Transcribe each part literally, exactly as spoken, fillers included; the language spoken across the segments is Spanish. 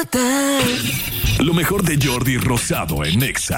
matar. Lo mejor de Jordi Rosado en Exa.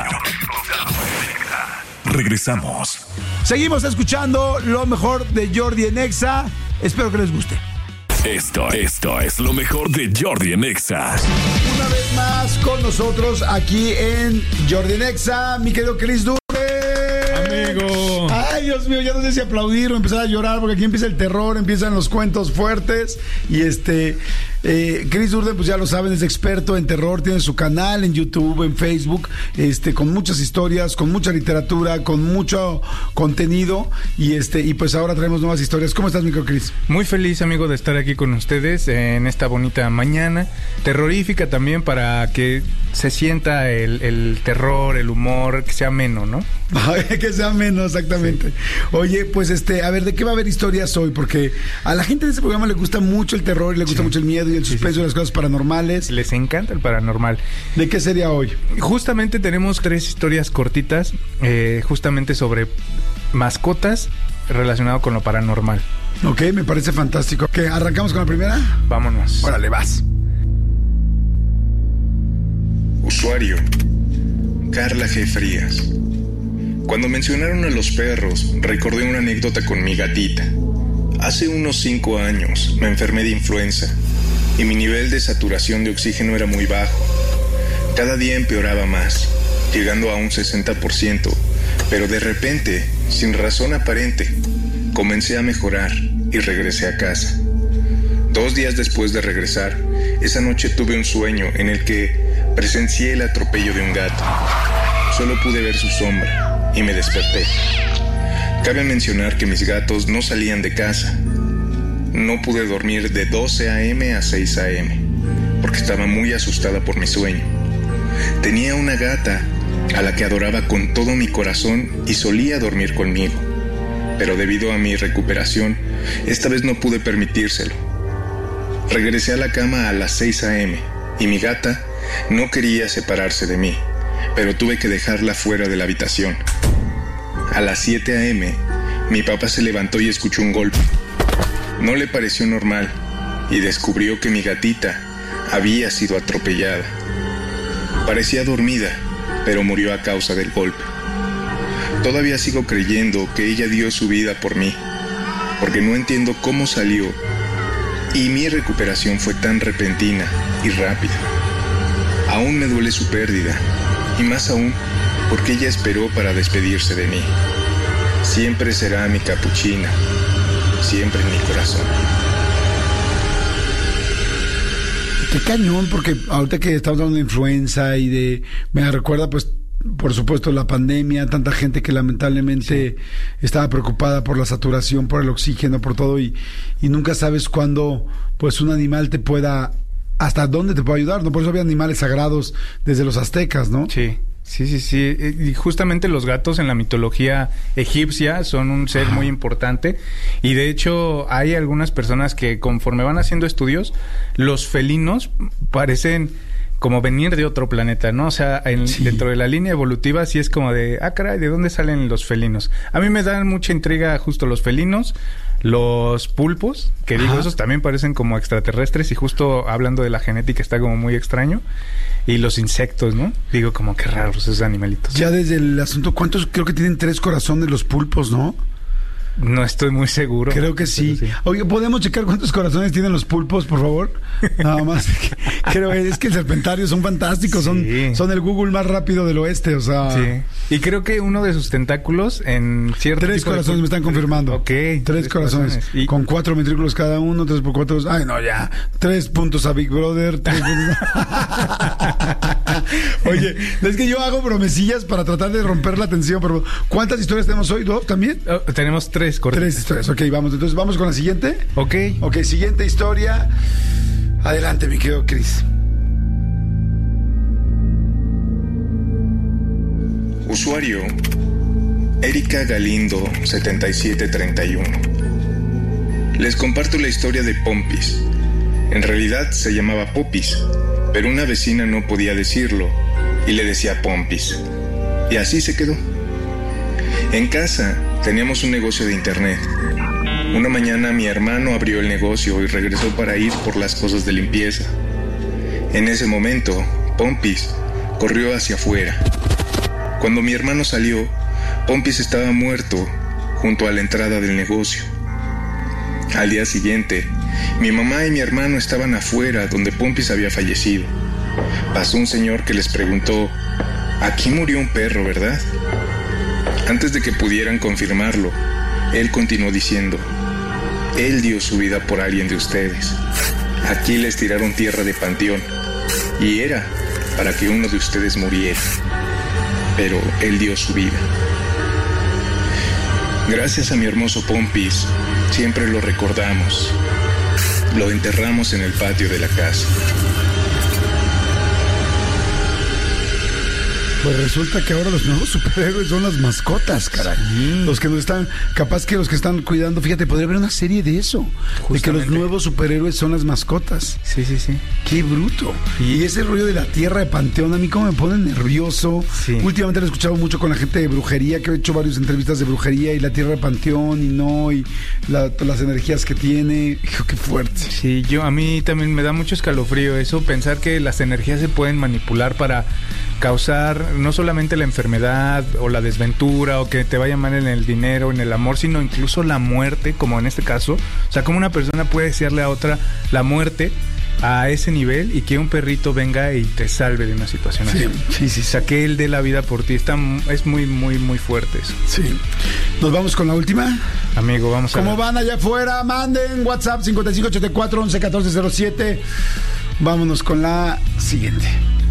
Regresamos. Seguimos escuchando lo mejor de Jordi en Exa. Espero que les guste. Esto, esto es lo mejor de Jordi en Exa. Una vez más con nosotros aquí en Jordi en Exa, mi querido Chris Durden. Amigo. Ay, Dios mío, ya no sé si aplaudir o empezar a llorar, porque aquí empieza el terror, empiezan los cuentos fuertes. Y este, eh, Chris Durden, pues ya lo saben, es experto en terror, tiene su canal en YouTube, en Facebook, este, con muchas historias, con mucha literatura, con mucho contenido. Y este, y pues ahora traemos nuevas historias. ¿Cómo estás, micro Chris? Muy feliz, amigo, de estar aquí con ustedes en esta bonita mañana, terrorífica también, para que se sienta el, el terror, el humor, que sea ameno, ¿no? Que sea menos, exactamente. Sí. Oye, pues este, a ver, ¿de qué va a haber historias hoy? Porque a la gente de este programa le gusta mucho el terror y le gusta sí. mucho el miedo y el suspenso sí, sí. de las cosas paranormales. Les encanta el paranormal. ¿De qué sería hoy? Justamente tenemos tres historias cortitas, eh, justamente sobre mascotas relacionado con lo paranormal. Ok, me parece fantástico. ¿Qué? ¿Arrancamos con la primera? Vámonos. Órale, vas. Usuario: Carla G. Frías. Cuando mencionaron a los perros, recordé una anécdota con mi gatita. Hace unos cinco años me enfermé de influenza y mi nivel de saturación de oxígeno era muy bajo. Cada día empeoraba más, llegando a un sesenta por ciento, pero de repente, sin razón aparente, comencé a mejorar y regresé a casa. Dos días después de regresar, esa noche tuve un sueño en el que presencié el atropello de un gato. Solo pude ver su sombra y me desperté. Cabe mencionar que mis gatos no salían de casa. No pude dormir de doce a eme a seis a eme, porque estaba muy asustada por mi sueño. Tenía una gata a la que adoraba con todo mi corazón y solía dormir conmigo. Pero debido a mi recuperación, esta vez no pude permitírselo. Regresé a la cama a las seis a eme y mi gata no quería separarse de mí, pero tuve que dejarla fuera de la habitación. A las siete a eme, mi papá se levantó y escuchó un golpe. No le pareció normal y descubrió que mi gatita había sido atropellada. Parecía dormida, pero murió a causa del golpe. Todavía sigo creyendo que ella dio su vida por mí, porque no entiendo cómo salió y mi recuperación fue tan repentina y rápida. Aún me duele su pérdida, y más aún porque ella esperó para despedirse de mí. Siempre será mi capuchina, siempre en mi corazón. Qué cañón, porque ahorita que estamos hablando de influenza y de... Me recuerda, pues, por supuesto, la pandemia, tanta gente que lamentablemente sí. estaba preocupada por la saturación, por el oxígeno, por todo, y, y nunca sabes cuándo, pues, un animal te pueda... hasta dónde te puede ayudar, ¿no? Por eso había animales sagrados desde los aztecas, ¿no? Sí. Sí, sí, sí. Y justamente los gatos en la mitología egipcia son un ser muy importante. Y de hecho hay algunas personas que conforme van haciendo estudios, los felinos parecen como venir de otro planeta, ¿no? O sea, en, sí. dentro de la línea evolutiva sí es como de, ah, caray, ¿de dónde salen los felinos? A mí me dan mucha intriga justo los felinos, los pulpos, que digo, Ajá. esos también parecen como extraterrestres, y justo hablando de la genética está como muy extraño. Y los insectos, ¿no? Digo, como que raros esos animalitos. Ya desde el asunto, ¿cuántos? Creo que tienen tres corazones los pulpos, ¿no? No estoy muy seguro. Creo que sí. sí. Oye, ¿podemos checar cuántos corazones tienen los pulpos, por favor? Nada más. Creo que es que el serpentario son fantásticos, sí. son, son el Google más rápido del oeste, o sea... Sí. Y creo que uno de sus tentáculos en cierto Tres corazones de... me están confirmando. Ok. Tres, tres corazones. corazones. Y... Con cuatro ventrículos cada uno, tres por cuatro... Ay, no, ya. Tres puntos a Big Brother. Tres puntos... Oye, es que yo hago bromecillas para tratar de romper la tensión, pero ¿cuántas historias tenemos hoy? ¿Dos también? Oh, tenemos tres. Correcto. Tres historias, ok, vamos. Entonces, ¿vamos con la siguiente? Ok. Ok, siguiente historia. Adelante, mi querido Chris. Usuario: Erika Galindo setenta y siete treinta y uno. Les comparto la historia de Pompis. En realidad se llamaba Popis, pero una vecina no podía decirlo y le decía Pompis. Y así se quedó. En casa teníamos un negocio de internet. Una mañana mi hermano abrió el negocio y regresó para ir por las cosas de limpieza. En ese momento, Pompis corrió hacia afuera. Cuando mi hermano salió, Pompis estaba muerto junto a la entrada del negocio. Al día siguiente, mi mamá y mi hermano estaban afuera donde Pompis había fallecido. Pasó un señor que les preguntó: «Aquí murió un perro, ¿verdad?». Antes de que pudieran confirmarlo, él continuó diciendo: «Él dio su vida por alguien de ustedes. Aquí les tiraron tierra de panteón, y era para que uno de ustedes muriera. Pero él dio su vida». Gracias a mi hermoso Pompis, siempre lo recordamos. Lo enterramos en el patio de la casa. Pues resulta que ahora los nuevos superhéroes son las mascotas, caray. Sí. Los que nos están, capaz que los que están cuidando, fíjate, podría haber una serie de eso. Justamente. De que los nuevos superhéroes son las mascotas. Sí, sí, sí. Qué bruto. Sí. Y ese rollo de la tierra de panteón, a mí como me pone nervioso. Sí. Últimamente lo he escuchado mucho con la gente de brujería, que he hecho varias entrevistas de brujería y la tierra de panteón y no, y la, las energías que tiene. Hijo, qué fuerte. Sí, yo, a mí también me da mucho escalofrío eso, pensar que las energías se pueden manipular para causar no solamente la enfermedad o la desventura o que te vaya mal en el dinero, en el amor, sino incluso la muerte, como en este caso. O sea, como una persona puede desearle a otra la muerte a ese nivel y que un perrito venga y te salve de una situación sí, así. Sí, sí, o sea, que él dé la vida por ti. Está, es muy, muy, muy fuerte eso. Sí. ¿Nos vamos con la última? Amigo, vamos a ¿Cómo ver. van allá afuera? Manden WhatsApp cincuenta y cinco ochenta y cuatro once catorce cero siete. Vámonos con la siguiente.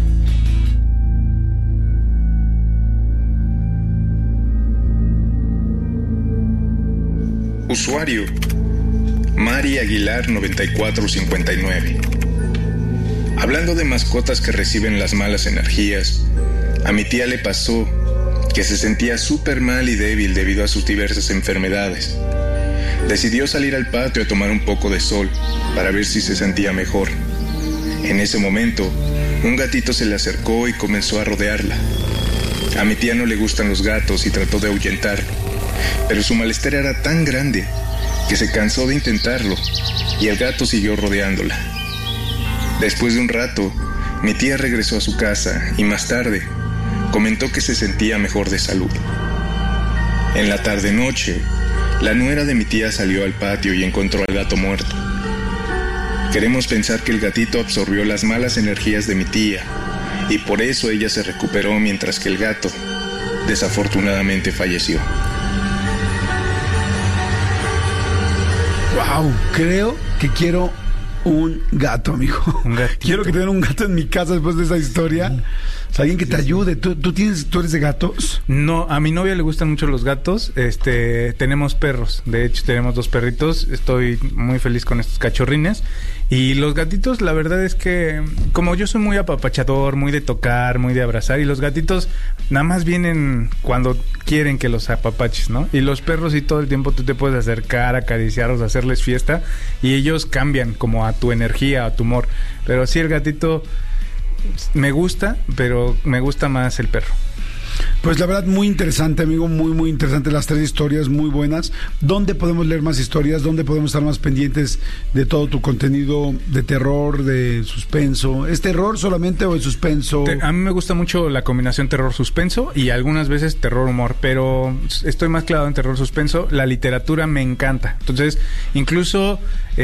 Usuario: Mari Aguilar noventa y cuatro cincuenta y nueve. Hablando de mascotas que reciben las malas energías, a mi tía le pasó que se sentía súper mal y débil debido a sus diversas enfermedades. Decidió salir al patio a tomar un poco de sol para ver si se sentía mejor. En ese momento, un gatito se le acercó y comenzó a rodearla. A mi tía no le gustan los gatos y trató de ahuyentarlo, pero su malestar era tan grande que se cansó de intentarlo y el gato siguió rodeándola. Después de un rato, mi tía regresó a su casa y más tarde comentó que se sentía mejor de salud. En la tarde-noche, la nuera de mi tía salió al patio y encontró al gato muerto. Queremos pensar que el gatito absorbió las malas energías de mi tía y por eso ella se recuperó mientras que el gato desafortunadamente falleció. Wow, creo que quiero un gato, amigo. Un quiero que tengan un gato en mi casa después de esa historia. Sí. O sea, alguien que te ayude. ¿Tú, tú, tienes, ¿Tú eres de gatos? No, a mi novia le gustan mucho los gatos. Este, tenemos perros. De hecho, tenemos dos perritos. Estoy muy feliz con estos cachorrines. Y los gatitos, la verdad es que, como yo soy muy apapachador, muy de tocar, muy de abrazar, y los gatitos nada más vienen cuando quieren que los apapaches, ¿no? Y los perros sí, todo el tiempo tú te puedes acercar, acariciarlos, hacerles fiesta, y ellos cambian como a tu energía, a tu humor. Pero sí, el gatito me gusta, pero me gusta más el perro. Pues la verdad, muy interesante, amigo, muy, muy interesante. Las tres historias muy buenas. ¿Dónde podemos leer más historias? ¿Dónde podemos estar más pendientes de todo tu contenido de terror, de suspenso? ¿Es terror solamente o es suspenso? Te, a mí me gusta mucho la combinación terror-suspenso y algunas veces terror-humor, pero estoy más clavado en terror-suspenso. La literatura me encanta. Entonces, incluso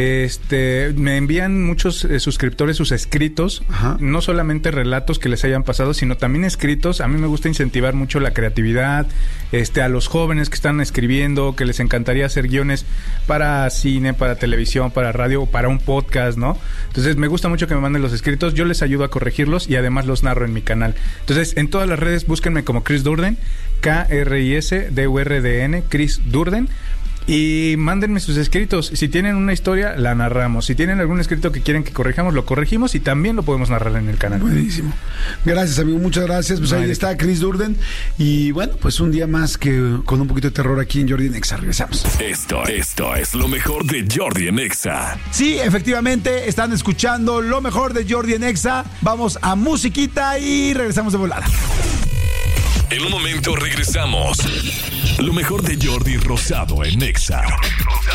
este me envían muchos eh, suscriptores sus escritos. Ajá. No solamente relatos que les hayan pasado, sino también escritos. A mí me gusta incentivar mucho la creatividad, este, a los jóvenes que están escribiendo, que les encantaría hacer guiones para cine, para televisión, para radio, para un podcast, ¿no? Entonces me gusta mucho que me manden los escritos, yo les ayudo a corregirlos y además los narro en mi canal. Entonces en todas las redes búsquenme como Chris Durden, K R I S D U R D N, Chris Durden. Y mándenme sus escritos. Si tienen una historia, la narramos. Si tienen algún escrito que quieren que corrijamos, lo corregimos y también lo podemos narrar en el canal. Buenísimo. Gracias, amigo. Muchas gracias. Pues ahí está Chris Durden. Y bueno, pues un día más que con un poquito de terror aquí en Jordi en Exa. Regresamos. Esto, esto es lo mejor de Jordi en Exa. Sí, efectivamente, están escuchando lo mejor de Jordi en Exa. Vamos a musiquita y regresamos de volada. En un momento regresamos. Lo mejor de Jordi Rosado en Exa.